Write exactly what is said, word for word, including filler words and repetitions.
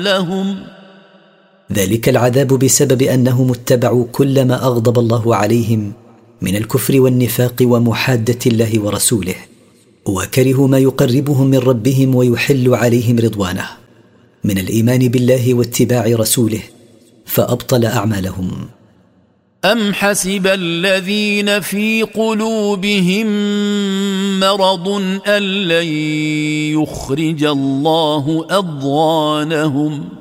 لهم ذلك العذاب بسبب أنهم اتبعوا كل ما أغضب الله عليهم من الكفر والنفاق ومحادة الله ورسوله، وكرهوا ما يقربهم من ربهم ويحل عليهم رضوانه من الإيمان بالله واتباع رسوله، فأبطل أعمالهم. أم حسب الذين في قلوبهم مرض أن لن يخرج الله أضغانهم